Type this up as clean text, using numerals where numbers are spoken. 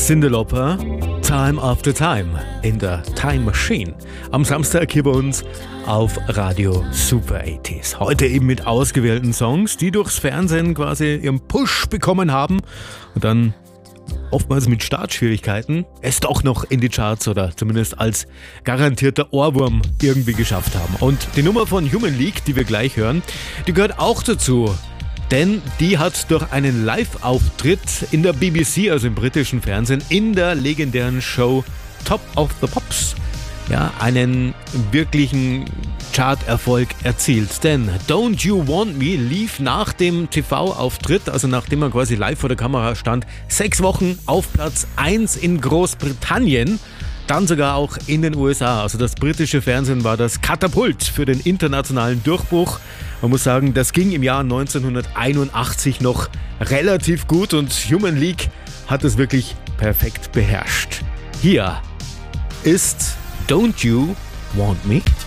Cyndi Lauper, Time After Time in der Time Machine. Am Samstag hier bei uns auf Radio Super 80s. Heute eben mit ausgewählten Songs, die durchs Fernsehen quasi ihren Push bekommen haben und dann oftmals mit Startschwierigkeiten es doch noch in die Charts oder zumindest als garantierter Ohrwurm irgendwie geschafft haben. Und die Nummer von Human League, die wir gleich hören, die gehört auch dazu. Denn die hat durch einen Live-Auftritt in der BBC, also im britischen Fernsehen, in der legendären Show Top of the Pops, einen wirklichen Chart-Erfolg erzielt. Denn Don't You Want Me lief nach dem TV-Auftritt, also nachdem man quasi live vor der Kamera stand, 6 Wochen auf Platz 1 in Großbritannien. Dann sogar auch in den USA. Also das britische Fernsehen war das Katapult für den internationalen Durchbruch. Man muss sagen, das ging im Jahr 1981 noch relativ gut und Human League hat es wirklich perfekt beherrscht. Hier ist Don't You Want Me?